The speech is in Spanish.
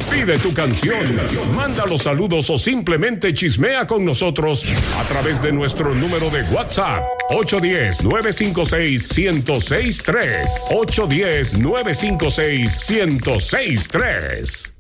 Pide tu canción, manda los saludos o simplemente chismea con nosotros a través de nuestro número de WhatsApp 810-956-1063. 810-956-1063.